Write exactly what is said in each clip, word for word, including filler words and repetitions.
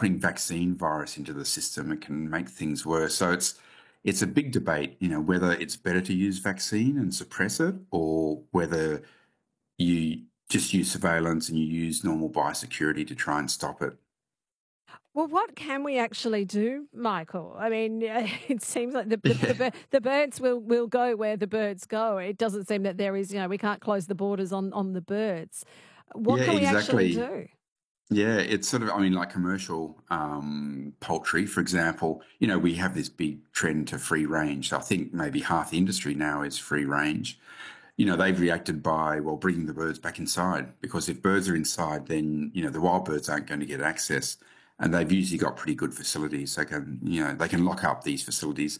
putting vaccine virus into the system, it can make things worse. So it's it's a big debate, you know, whether it's better to use vaccine and suppress it, or whether you just use surveillance and you use normal biosecurity to try and stop it. Well, what can we actually do, Michael? I mean, it seems like the the, the, Yeah, bir- the birds will, will go where the birds go. It doesn't seem that there is, you know, we can't close the borders on, on the birds. What yeah, can we actually exactly. do? Yeah, it's sort of, I mean, like commercial um, poultry, for example, you know, we have this big trend to free range. I think maybe half the industry now is free range. You know, they've reacted by, well, bringing the birds back inside, because if birds are inside, then, you know, the wild birds aren't going to get access. And they've usually got pretty good facilities. They can, you know, they can lock up these facilities.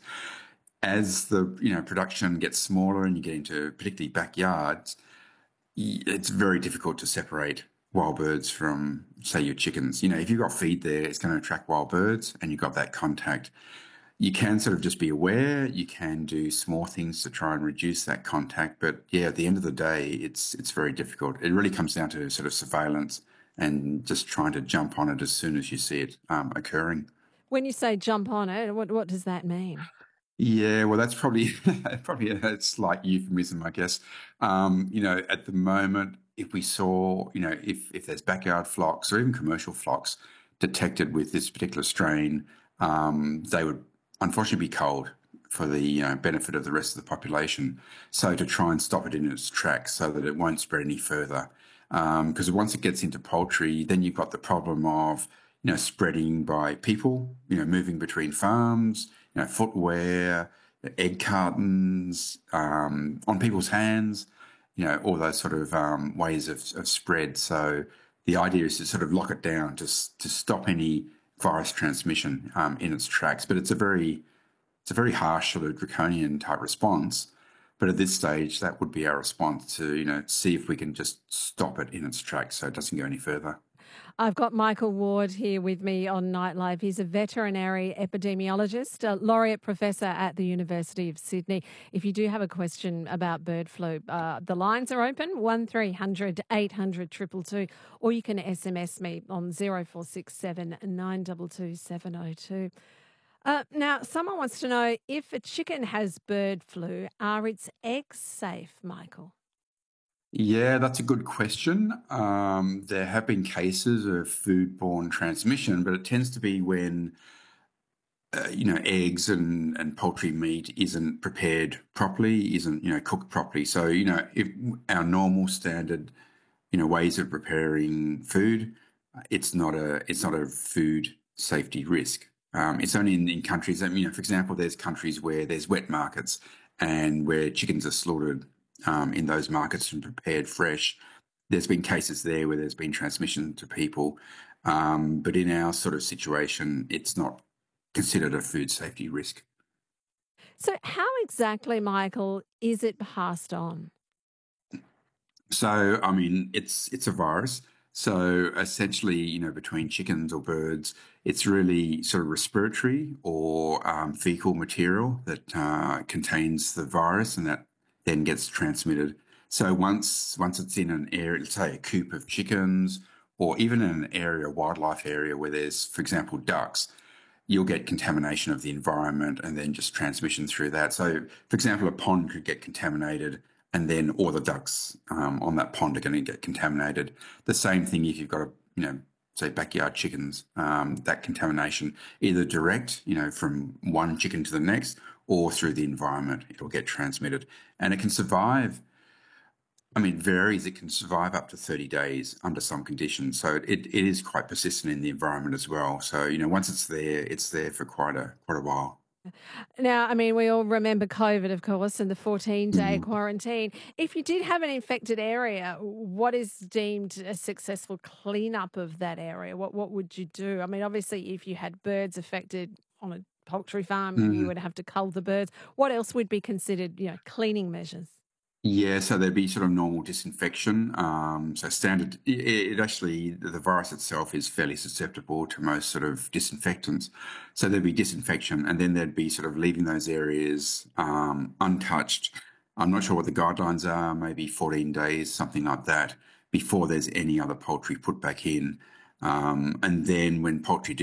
As the, you know, production gets smaller and you get into particularly backyards, it's very difficult to separate wild birds from, say, your chickens. You know, if you've got feed there, it's going to attract wild birds and you've got that contact. You can sort of just be aware. You can do small things to try and reduce that contact. But yeah, at the end of the day, it's it's very difficult. It really comes down to sort of surveillance and just trying to jump on it as soon as you see it um, occurring. When you say jump on it, what, what does that mean? Yeah, well, that's probably probably a slight euphemism, I guess. Um, you know, at the moment, if we saw, you know, if if there's backyard flocks or even commercial flocks detected with this particular strain, um, they would unfortunately be culled for the, you know, benefit of the rest of the population. So to try and stop it in its tracks so that it won't spread any further. Because once it gets into poultry, then you've got the problem of, you know, spreading by people, you know, moving between farms, you know, footwear, egg cartons, um, on people's hands, you know, all those sort of um, ways of, of spread. So the idea is to sort of lock it down to s- to stop any virus transmission um, in its tracks. But it's a very it's a very harsh sort of draconian type response. But at this stage, that would be our response to, you know, see if we can just stop it in its tracks so it doesn't go any further. I've got Michael Ward here with me on Nightlife. He's a veterinary epidemiologist, a laureate professor at the University of Sydney. If you do have a question about bird flu, uh, the lines are open, one three hundred eight hundred two two two, or you can S M S me on zero four six seven nine two two seven zero two. Uh, now, someone wants to know, if a chicken has bird flu, are its eggs safe, Michael? Yeah, that's a good question. Um, there have been cases of foodborne transmission, but it tends to be when uh, you know, eggs and, and poultry meat isn't prepared properly, isn't, you know, cooked properly. So, you know, if our normal standard, you know, ways of preparing food, uh, it's not a it's not a food safety risk. Um, it's only in, in countries that, you know, for example, there's countries where there's wet markets and where chickens are slaughtered um, in those markets and prepared fresh. There's been cases there where there's been transmission to people. Um, but in our sort of situation, it's not considered a food safety risk. So, how exactly, Michael, is it passed on? So, I mean, it's it's a virus. So essentially, you know, between chickens or birds, it's really sort of respiratory or um, fecal material that uh, contains the virus, and that then gets transmitted. So once once it's in an area, let's say a coop of chickens, or even in an area, a wildlife area where there's, for example, ducks, you'll get contamination of the environment and then just transmission through that. So, for example, a pond could get contaminated, and then all the ducks um, on that pond are going to get contaminated. The same thing if you've got a, you know, say backyard chickens, um, that contamination, either direct, you know, from one chicken to the next, or through the environment, it'll get transmitted. And it can survive, I mean, it varies. It can survive up to thirty days under some conditions. So it, it is quite persistent in the environment as well. So, you know, once it's there, it's there for quite a quite a while. Now, I mean, we all remember COVID, of course, and the fourteen-day Mm. quarantine. If you did have an infected area, what is deemed a successful cleanup of that area? What what would you do? I mean, obviously, if you had birds affected on a poultry farm, you Mm. would have to cull the birds. What else would be considered, you know, cleaning measures? Yeah, so there'd be sort of normal disinfection. Um, so standard, it, it actually, the virus itself is fairly susceptible to most sort of disinfectants. So there'd be disinfection, and then there'd be sort of leaving those areas um, untouched. I'm not sure what the guidelines are, maybe fourteen days, something like that, before there's any other poultry put back in. Um, and then when poultry do